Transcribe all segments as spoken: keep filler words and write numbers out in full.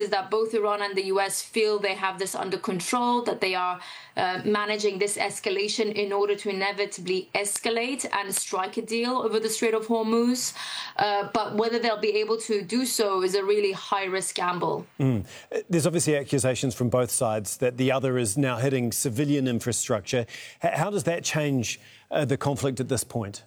is that both Iran and the U S feel they have this under control, that they are uh, managing this escalation in order to inevitably escalate and strike a deal over the Strait of Hormuz. Uh, but whether they'll be able to do so is a really high-risk gamble. Mm. There's obviously accusations from both sides that the other is now hitting civilian infrastructure. How does that change uh, the conflict at this point?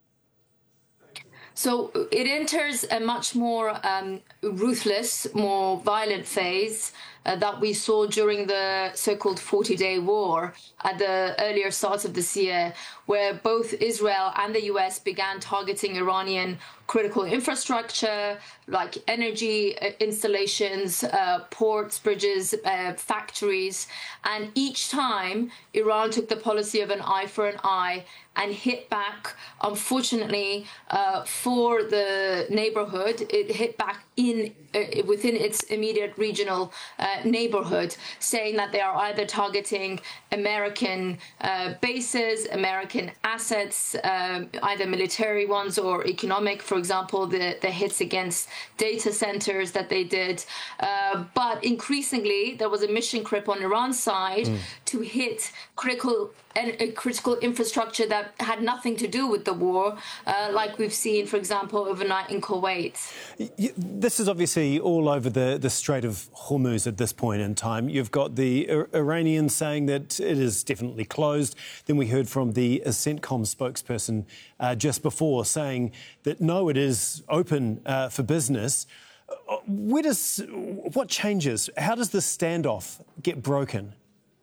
So it enters a much more um, ruthless, more violent phase uh, that we saw during the so-called forty-day war at the earlier start of this year, where both Israel and the U S began targeting Iranian critical infrastructure, like energy installations, uh, ports, bridges, uh, factories. And each time, Iran took the policy of an eye for an eye and hit back. Unfortunately, uh, for the neighborhood, it hit back in uh, within its immediate regional uh, neighborhood, saying that they are either targeting American uh, bases, American assets, um, either military ones or economic. For example, the, the hits against data centers that they did. Uh, but increasingly, there was a mission creep on Iran's side mm. to hit critical and uh, critical infrastructure that had nothing to do with the war, uh, like we've seen, for example, overnight in Kuwait. This is obviously all over the, the Strait of Hormuz at this point in time. You've got the Iranians saying that it is definitely closed. Then we heard from the CENTCOM spokesperson uh, just before saying that, no, it is open uh, for business. Where does, what changes? How does this standoff get broken?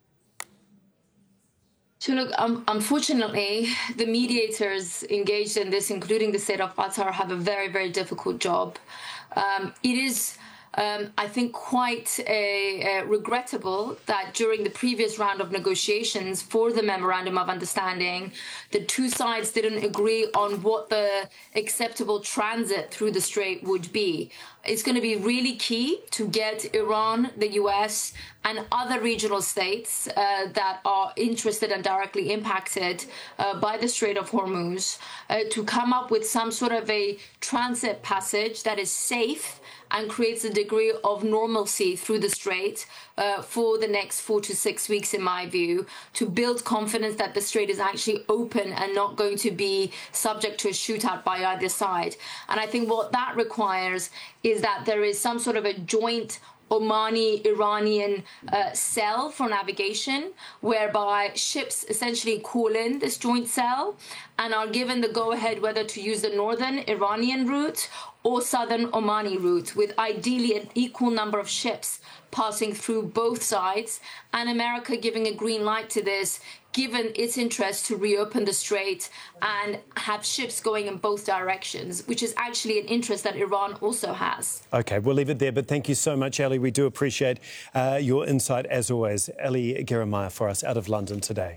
So look, um, unfortunately, the mediators engaged in this, including the state of Qatar, have a very, very difficult job. Um, it is, um, I think, quite a, a regrettable that during the previous round of negotiations for the Memorandum of Understanding, the two sides didn't agree on what the acceptable transit through the strait would be. It's going to be really key to get Iran, the U S, and other regional states uh, that are interested and directly impacted uh, by the Strait of Hormuz uh, to come up with some sort of a transit passage that is safe and creates a degree of normalcy through the strait uh, for the next four to six weeks, in my view, to build confidence that the strait is actually open and not going to be subject to a shootout by either side. And I think what that requires is that there is some sort of a joint Omani-Iranian uh, cell for navigation, whereby ships essentially call in this joint cell and are given the go-ahead whether to use the northern Iranian route or southern Omani route, with ideally an equal number of ships passing through both sides, and America giving a green light to this, given its interest to reopen the strait and have ships going in both directions, which is actually an interest that Iran also has. OK, we'll leave it there, but thank you so much, Ali. We do appreciate uh, your insight, as always. Ali Geremia for us out of London today.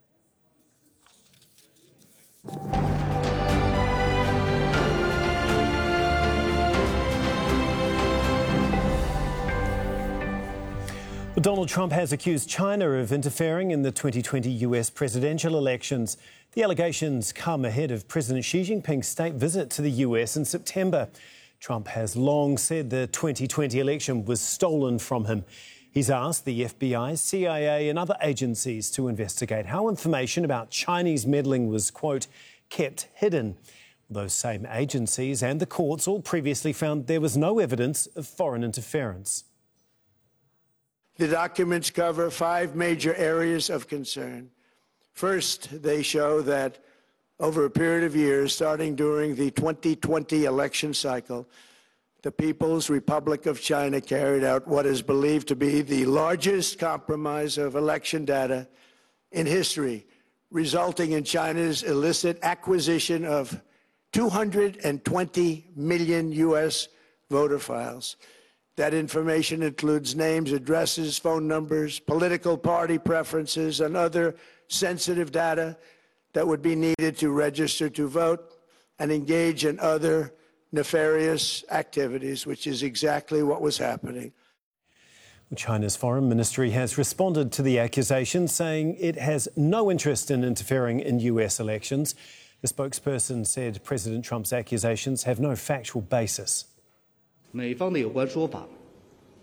Donald Trump has accused China of interfering in the twenty twenty U S presidential elections. The allegations come ahead of President Xi Jinping's state visit to the U S in September. Trump has long said the twenty twenty election was stolen from him. He's asked the F B I, C I A and other agencies to investigate how information about Chinese meddling was, quote, kept hidden. Those same agencies and the courts all previously found there was no evidence of foreign interference. The documents cover five major areas of concern. First, they show that over a period of years, starting during the twenty twenty election cycle, the People's Republic of China carried out what is believed to be the largest compromise of election data in history, resulting in China's illicit acquisition of two hundred twenty million U S voter files. That information includes names, addresses, phone numbers, political party preferences, and other sensitive data that would be needed to register to vote and engage in other nefarious activities, which is exactly what was happening. China's foreign ministry has responded to the accusations, saying it has no interest in interfering in U S elections. The spokesperson said President Trump's accusations have no factual basis. 美方的有关说法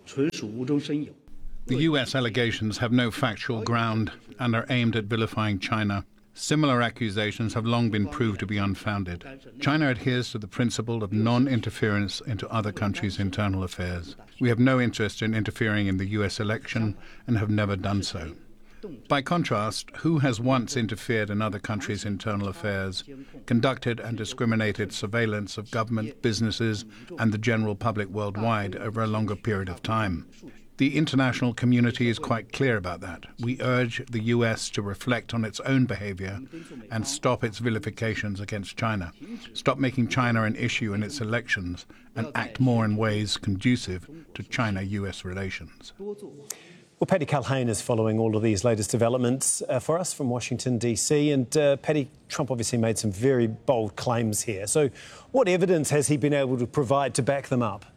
The U S allegations have no factual ground and are aimed at vilifying China. Similar accusations have long been proved to be unfounded. China adheres to the principle of non-interference into other countries' internal affairs. We have no interest in interfering in the U S election and have never done so. By contrast, who has once interfered in other countries' internal affairs, conducted and discriminated surveillance of government, businesses, and the general public worldwide over a longer period of time? The international community is quite clear about that. We urge the U S to reflect on its own behavior and stop its vilifications against China. Stop making China an issue in its elections and act more in ways conducive to China-U S relations. Well, Paddy Culhane is following all of these latest developments uh, for us from Washington, D C. And uh, Paddy, Trump obviously made some very bold claims here. So what evidence has he been able to provide to back them up?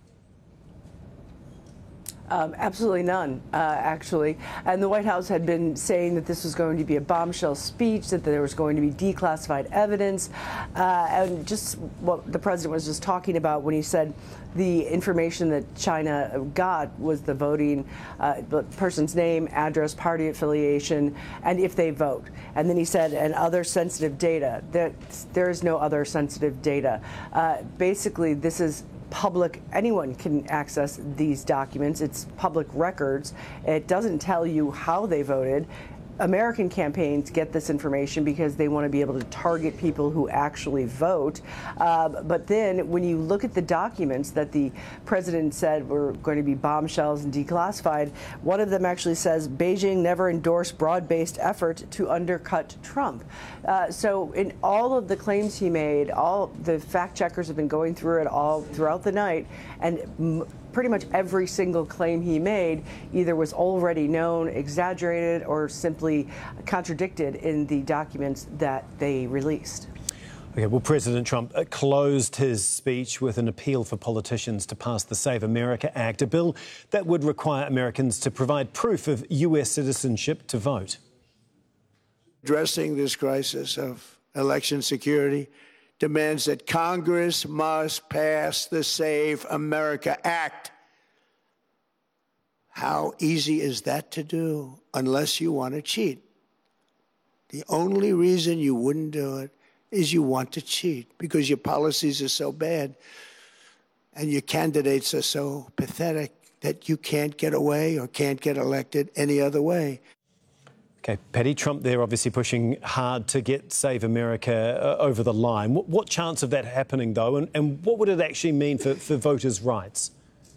Um, absolutely none, uh, actually. And the White House had been saying that this was going to be a bombshell speech, that there was going to be declassified evidence, uh, and just what the president was just talking about when he said the information that China got was the voting, uh, the person's name, address, party affiliation, and if they vote. And then he said, and other sensitive data. There, there is no other sensitive data. Uh, basically, this is public, anyone can access these documents. It's public records. It doesn't tell you how they voted. American campaigns get this information because they want to be able to target people who actually vote. Uh, but then when you look at the documents that the president said were going to be bombshells and declassified, one of them actually says Beijing never endorsed broad-based effort to undercut Trump. Uh, so in all of the claims he made, all the fact checkers have been going through it all throughout the night, and m pretty much every single claim he made either was already known, exaggerated, or simply contradicted in the documents that they released. Okay, well, President Trump closed his speech with an appeal for politicians to pass the Save America Act, a bill that would require Americans to provide proof of U S citizenship to vote. Addressing this crisis of election security demands that Congress must pass the Save America Act. How easy is that to do unless you want to cheat? The only reason you wouldn't do it is you want to cheat because your policies are so bad and your candidates are so pathetic that you can't get away or can't get elected any other way. Okay, Paddy, Trump there obviously pushing hard to get Save America uh, over the line. What, what chance of that happening, though, and, and what would it actually mean for, for voters' rights?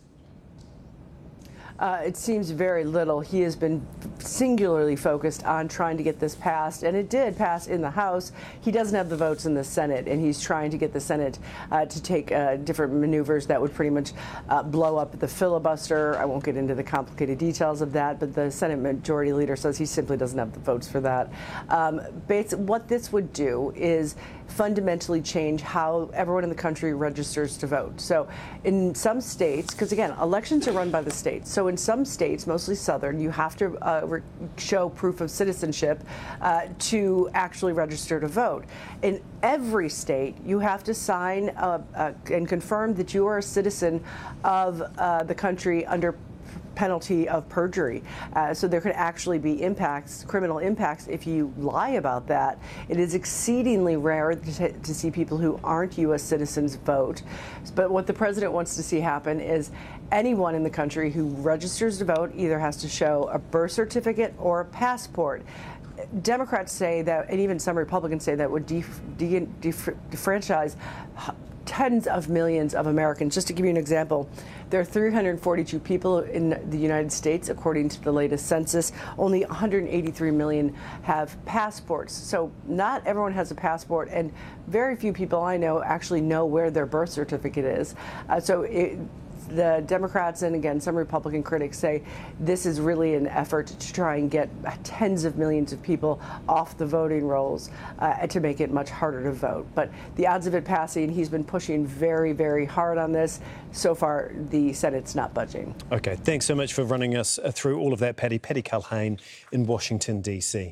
Uh, it seems very little. He has been singularly focused on trying to get this passed, and it did pass in the House. He doesn't have the votes in the Senate, and he's trying to get the Senate uh, to take uh, different maneuvers that would pretty much uh, blow up the filibuster. I won't get into the complicated details of that, but the Senate Majority Leader says he simply doesn't have the votes for that. Um, what this would do is fundamentally change how everyone in the country registers to vote. So in some states, because again, elections are run by the states, so in some states, mostly southern, you have to uh, show proof of citizenship uh, to actually register to vote. In every state, you have to sign uh, uh, and confirm that you are a citizen of uh, the country under penalty of perjury. Uh, so there could actually be impacts, criminal impacts, if you lie about that. It is exceedingly rare to, to see people who aren't U S citizens vote. But what the president wants to see happen is anyone in the country who registers to vote either has to show a birth certificate or a passport. Democrats say that, and even some Republicans say that would def, de, def, defranchise tens of millions of Americans. Just to give you an example, there are three hundred forty-two people in the United States, according to the latest census. Only one hundred eighty-three million have passports. So not everyone has a passport, and very few people I know actually know where their birth certificate is. Uh, so it, the Democrats and, again, some Republican critics say this is really an effort to try and get tens of millions of people off the voting rolls uh, to make it much harder to vote. But the odds of it passing, he's been pushing very, very hard on this. So far, the Senate's not budging. OK, thanks so much for running us through all of that, Paddy. Paddy Culhane in Washington, D C.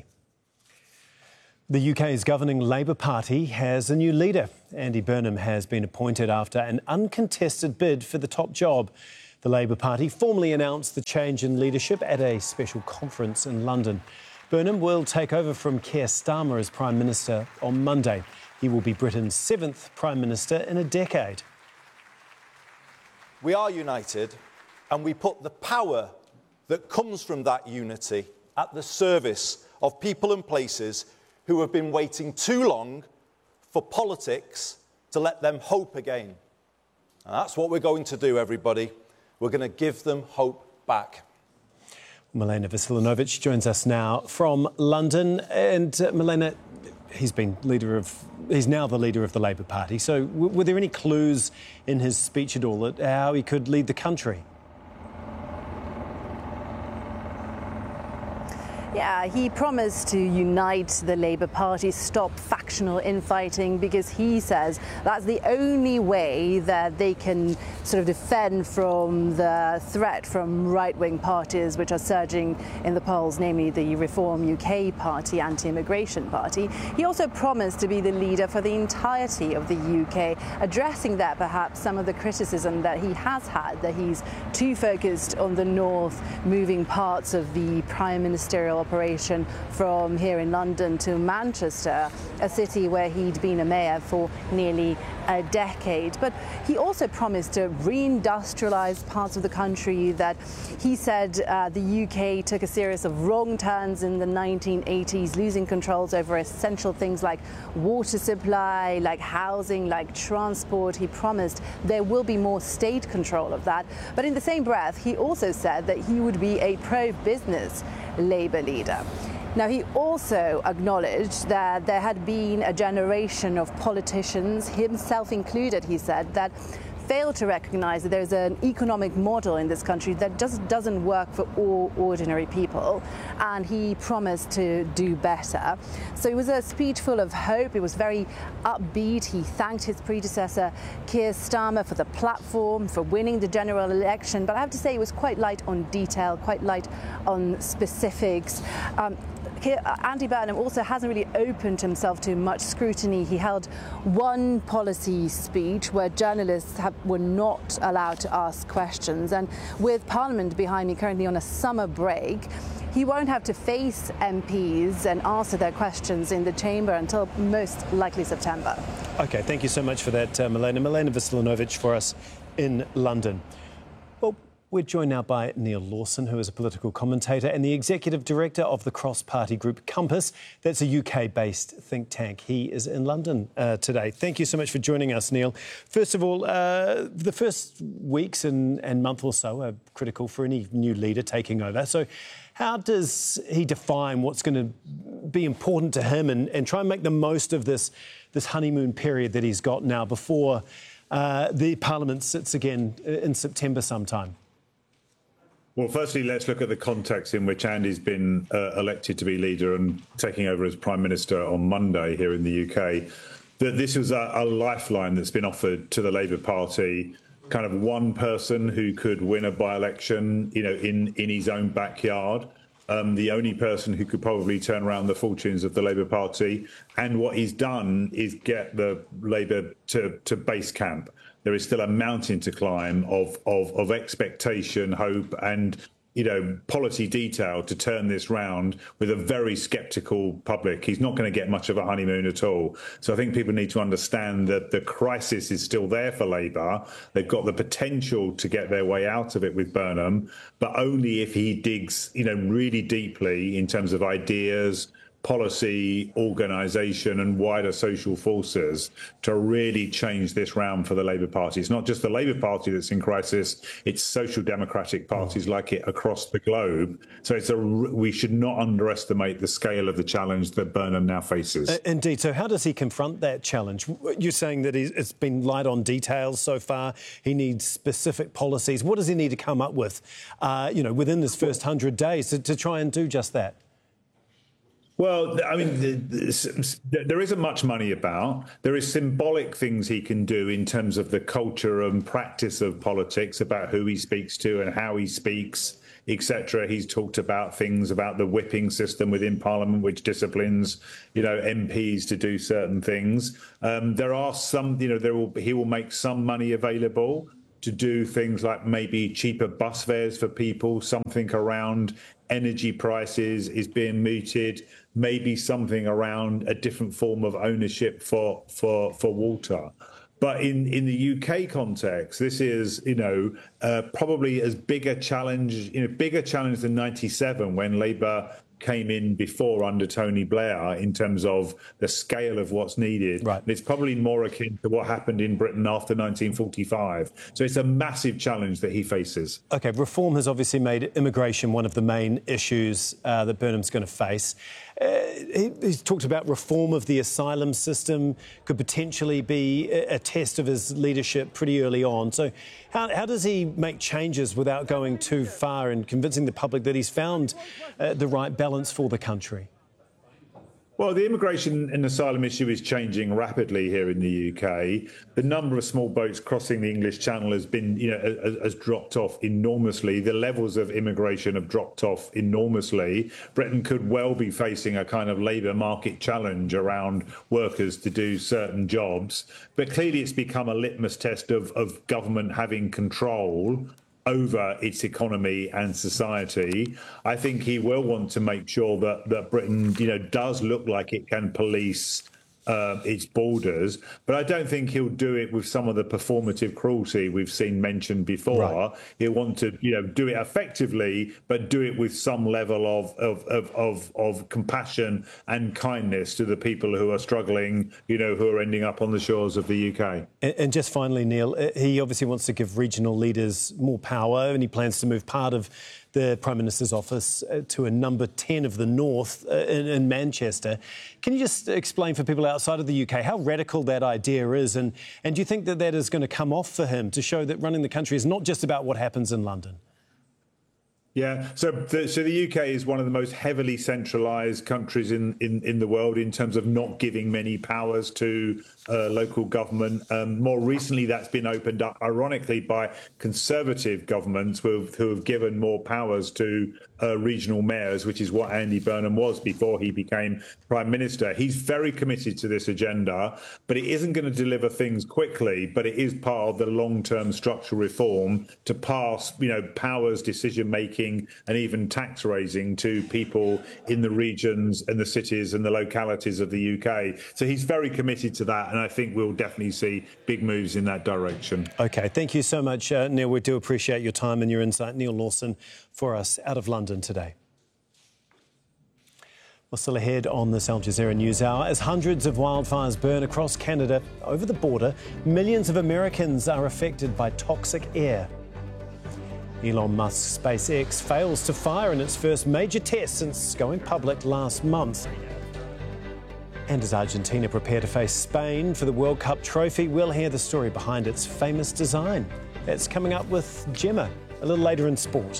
The U K's governing Labour Party has a new leader. Andy Burnham has been appointed after an uncontested bid for the top job. The Labour Party formally announced the change in leadership at a special conference in London. Burnham will take over from Keir Starmer as Prime Minister on Monday. He will be Britain's seventh Prime Minister in a decade. We are united, and we put the power that comes from that unity at the service of people and places who have been waiting too long for politics to let them hope again. And that's what we're going to do, everybody. We're going to give them hope back. Milena Veselinovic joins us now from London. And uh, Milena, he's been leader of, he's now the leader of the Labour Party. So w- were there any clues in his speech at all at how he could lead the country? Yeah, he promised to unite the Labour Party, stop factional infighting, because he says that's the only way that they can sort of defend from the threat from right-wing parties which are surging in the polls, namely the Reform U K party, anti-immigration party. He also promised to be the leader for the entirety of the U K, addressing that perhaps some of the criticism that he has had, that he's too focused on the north, moving parts of the prime ministerial operation from here in London to Manchester, a city where he'd been a mayor for nearly a decade. But he also promised to reindustrialise parts of the country that he said uh, the U K took a series of wrong turns in the nineteen eighties, losing controls over essential things like water supply, like housing, like transport. He promised there will be more state control of that. But in the same breath, he also said that he would be a pro-business Labour leader. Now, he also acknowledged that there had been a generation of politicians, himself included, he said, that failed to recognise that there's an economic model in this country that just doesn't work for all ordinary people, and he promised to do better. So it was a speech full of hope. It was very upbeat. He thanked his predecessor, Keir Starmer, for the platform, for winning the general election, but I have to say it was quite light on detail, quite light on specifics. Um, Andy Burnham also hasn't really opened himself to much scrutiny. He held one policy speech where journalists have, were not allowed to ask questions. And with Parliament behind me currently on a summer break, he won't have to face M Ps and answer their questions in the chamber until most likely September. OK, thank you so much for that, uh, Milena. Milena Veselinovic for us in London. Well, we're joined now by Neil Lawson, who is a political commentator and the executive director of the cross-party group Compass. That's a U K-based think tank. He is in London uh, today. Thank you so much for joining us, Neil. First of all, uh, the first weeks and, and month or so are critical for any new leader taking over. So how does he define what's going to be important to him and, and try and make the most of this, this honeymoon period that he's got now before uh, the Parliament sits again in September sometime? Well, firstly, let's look at the context in which Andy's been uh, elected to be leader and taking over as Prime Minister on Monday here in the U K. That this was a, a lifeline that's been offered to the Labour Party, kind of one person who could win a by-election, you know, in, in his own backyard. Um, the only person who could probably turn around the fortunes of the Labour Party. And what he's done is get the Labour to, to base camp. There is still a mountain to climb of, of, of expectation, hope and, you know, policy detail to turn this round with a very sceptical public. He's not going to get much of a honeymoon at all. So I think people need to understand that the crisis is still there for Labour. They've got the potential to get their way out of it with Burnham, but only if he digs, you know, really deeply in terms of ideas, policy, organisation and wider social forces to really change this round for the Labour Party. It's not just the Labour Party that's in crisis, it's social democratic parties like it across the globe. So it's a, we should not underestimate the scale of the challenge that Burnham now faces. Uh, indeed. So how does he confront that challenge? You're saying that he's, it's been light on details so far. He needs specific policies. What does he need to come up with, uh, you know, within this first hundred days to, to try and do just that? Well, I mean, there isn't much money about. There is symbolic things he can do in terms of the culture and practice of politics, about who he speaks to and how he speaks, et cetera. He's talked about things about the whipping system within Parliament, which disciplines, you know, M Ps to do certain things. Um, there are some, you know, there will he will make some money available. to do things like maybe cheaper bus fares for people, something around energy prices is being mooted, maybe something around a different form of ownership for for for water. But in, in the U K context, this is, you know, uh, probably as big a challenge, you know, bigger challenge than ninety-seven when Labour came in before under Tony Blair in terms of the scale of what's needed. Right. And it's probably more akin to what happened in Britain after nineteen forty-five. So it's a massive challenge that he faces. OK, reform has obviously made immigration one of the main issues uh, that Burnham's going to face. Uh, he, he's talked about reform of the asylum system, could potentially be a, a test of his leadership pretty early on. So how, how does he make changes without going too far and convincing the public that he's found uh, the right balance for the country? Well, the immigration and asylum issue is changing rapidly here in the U K. The number of small boats crossing the English Channel has been, you know, has, has dropped off enormously. The levels of immigration have dropped off enormously. Britain could well be facing a kind of labour market challenge around workers to do certain jobs. But clearly it's become a litmus test of, of government having control over its economy and society. I think he will want to make sure that, that Britain, you know, does look like it can police uh, its borders. But I don't think he'll do it with some of the performative cruelty we've seen mentioned before. Right. He'll want to, you know, do it effectively, but do it with some level of, of, of, of, of compassion and kindness to the people who are struggling, you know, who are ending up on the shores of the U K. And, and just finally, Neil, he obviously wants to give regional leaders more power, and he plans to move part of the Prime Minister's office uh, to a number ten of the North uh, in, in Manchester. Can you just explain for people outside of the U K how radical that idea is, and, and do you think that that is going to come off for him to show that running the country is not just about what happens in London? Yeah, so the, so the U K is one of the most heavily centralised countries in, in, in the world in terms of not giving many powers to uh, local government. Um, more recently, that's been opened up, ironically, by Conservative governments who have, who have given more powers to uh, regional mayors, which is what Andy Burnham was before he became Prime Minister. He's very committed to this agenda, but it isn't going to deliver things quickly, but it is part of the long-term structural reform to pass, you know, powers, decision-making and even tax raising to people in the regions and the cities and the localities of the U K. So he's very committed to that, and I think we'll definitely see big moves in that direction. OK, thank you so much, uh, Neil. We do appreciate your time and your insight. Neil Lawson for us out of London today. Well, still ahead on this Al Jazeera News Hour. As hundreds of wildfires burn across Canada, over the border, millions of Americans are affected by toxic air. Elon Musk's SpaceX fails to fire in its first major test since going public last month. And as Argentina prepare to face Spain for the World Cup trophy, we'll hear the story behind its famous design. That's coming up with Gemma a little later in sport.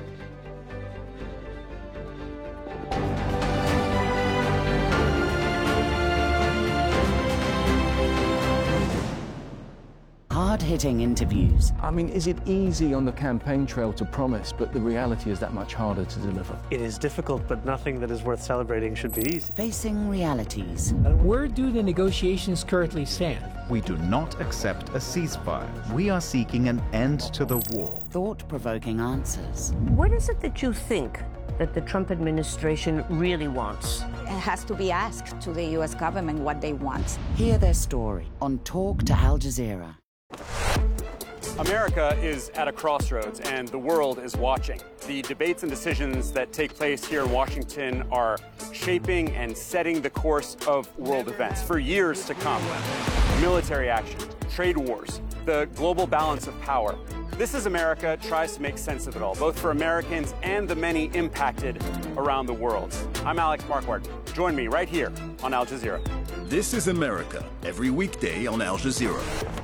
Hard-hitting interviews. I mean, is it easy on the campaign trail to promise, but the reality is that much harder to deliver? It is difficult, but nothing that is worth celebrating should be easy. Facing realities. Where do the negotiations currently stand? We do not accept a ceasefire. We are seeking an end to the war. Thought-provoking answers. What is it that you think that the Trump administration really wants? It has to be asked to the U S government what they want. Hear their story on Talk to Al Jazeera. America is at a crossroads, and the world is watching. The debates and decisions that take place here in Washington are shaping and setting the course of world events for years to come. Military action, trade wars, the global balance of power. This is America tries to make sense of it all, both for Americans and the many impacted around the world. I'm Alex Marquardt. Join me right here on Al Jazeera. This is America, every weekday on Al Jazeera.